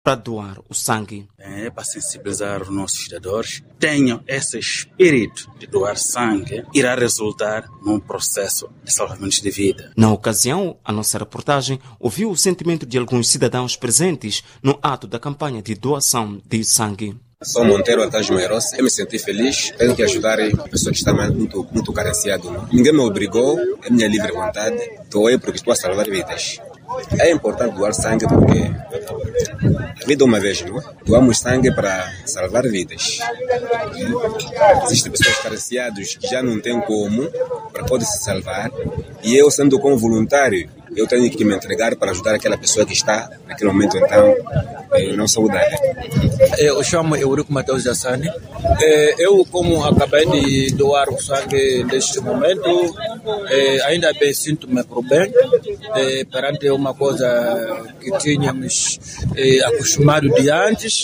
para doar o sangue. É para sensibilizar os nossos cidadãos, tenham esse espírito de doar sangue, irá resultar num processo de salvamento de vida. Na ocasião, a nossa reportagem ouviu o sentimento de alguns cidadãos presentes no ato da campanha de doação de sangue. Sou Monteiro Antajo Meirosa, eu me senti feliz, tenho que ajudar a pessoa que está muito carenciada. Ninguém me obrigou, é minha livre vontade, doei porque estou a salvar vidas. É importante doar sangue porque a vida é uma vez, não é? Doamos sangue para salvar vidas. Existem pessoas carenciadas que já não têm como, para poder se salvar, e eu, sendo como voluntário, eu tenho que me entregar para ajudar aquela pessoa que está, naquele momento, então, não saudável. Eu chamo Eurico Mateus Jassani. Eu, como acabei de doar o sangue neste momento, ainda bem sinto-me por bem, perante uma coisa que tínhamos acostumado de antes,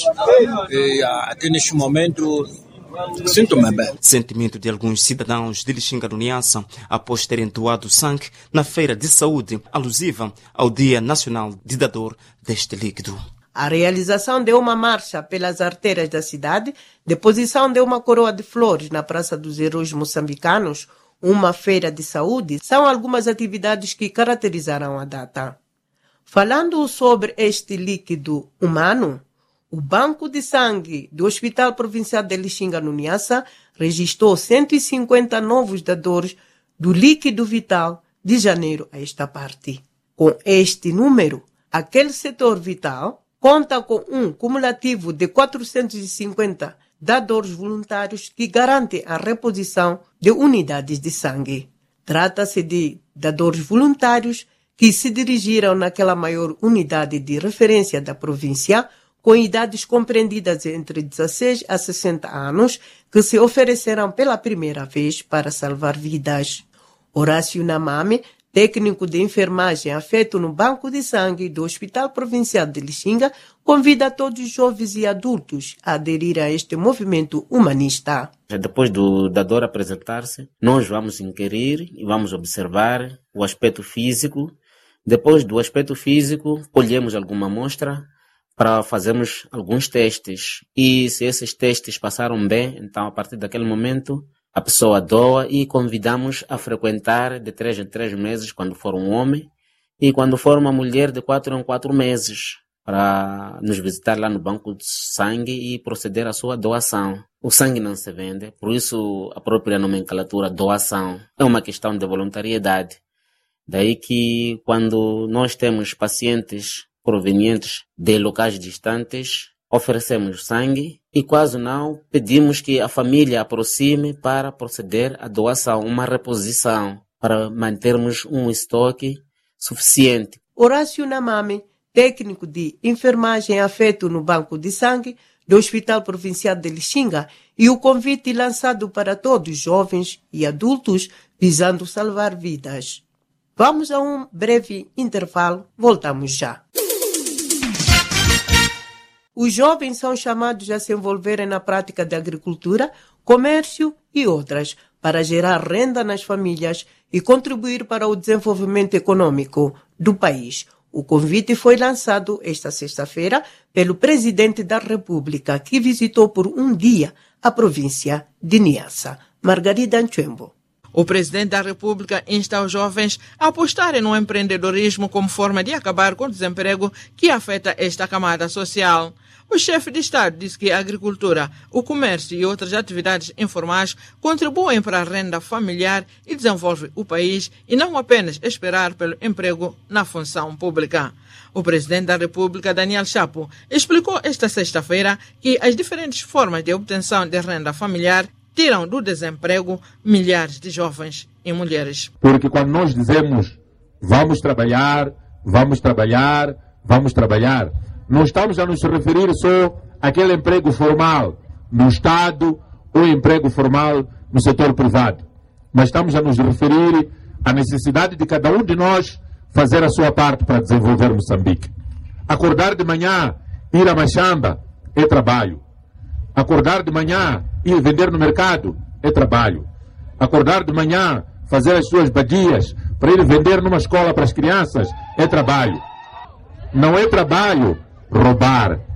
até neste momento sinto-me bem. Sentimento de alguns cidadãos de Lixinga do Niassa após terem doado sangue na feira de saúde alusiva ao Dia Nacional de Dador deste líquido. A realização de uma marcha pelas artérias da cidade, deposição de uma coroa de flores na Praça dos Heróis Moçambicanos, uma feira de saúde, são algumas atividades que caracterizaram a data. Falando sobre este líquido humano, o Banco de Sangue do Hospital Provincial de Lixinga no Niassa registrou 150 novos dadores do líquido vital de janeiro a esta parte. Com este número, aquele setor vital conta com um cumulativo de 450 dadores voluntários que garante a reposição de unidades de sangue. Trata-se de dadores voluntários que se dirigiram naquela maior unidade de referência da província, com idades compreendidas entre 16 a 60 anos, que se ofereceram pela primeira vez para salvar vidas. Horácio Namame, técnico de enfermagem afeto no Banco de Sangue do Hospital Provincial de Lixinga, convida todos os jovens e adultos a aderir a este movimento humanista. Depois do dador apresentar-se, nós vamos inquirir e vamos observar o aspecto físico. Depois do aspecto físico, colhemos alguma amostra para fazermos alguns testes. E se esses testes passaram bem, então a partir daquele momento a pessoa doa e convidamos a frequentar de 3 em 3 meses quando for um homem e quando for uma mulher de 4 em 4 meses para nos visitar lá no banco de sangue e proceder à sua doação. O sangue não se vende, por isso a própria nomenclatura doação é uma questão de voluntariedade. Daí que quando nós temos pacientes provenientes de locais distantes, oferecemos sangue e, quase não, pedimos que a família aproxime para proceder à doação, uma reposição, para mantermos um estoque suficiente. Horácio Namame, técnico de enfermagem afeto no Banco de Sangue do Hospital Provincial de Lixinga, e o convite lançado para todos os jovens e adultos visando salvar vidas. Vamos a um breve intervalo, voltamos já. Os jovens são chamados a se envolverem na prática de agricultura, comércio e outras, para gerar renda nas famílias e contribuir para o desenvolvimento econômico do país. O convite foi lançado esta sexta-feira pelo Presidente da República, que visitou por um dia a província de Niassa. Margarida Anchembo. O Presidente da República insta os jovens a apostarem no empreendedorismo como forma de acabar com o desemprego que afeta esta camada social. O chefe de Estado disse que a agricultura, o comércio e outras atividades informais contribuem para a renda familiar e desenvolvem o país e não apenas esperar pelo emprego na função pública. O Presidente da República, Daniel Chapo, explicou esta sexta-feira que as diferentes formas de obtenção de renda familiar tiram do desemprego milhares de jovens e mulheres. Porque quando nós dizemos vamos trabalhar, vamos trabalhar, vamos trabalhar, não estamos a nos referir só àquele emprego formal no Estado ou emprego formal no setor privado, mas estamos a nos referir à necessidade de cada um de nós fazer a sua parte para desenvolver Moçambique. Acordar de manhã, ir à machamba é trabalho. Acordar de manhã, ir vender no mercado é trabalho. Acordar de manhã, fazer as suas badias para ir vender numa escola para as crianças é trabalho. Não é trabalho roubar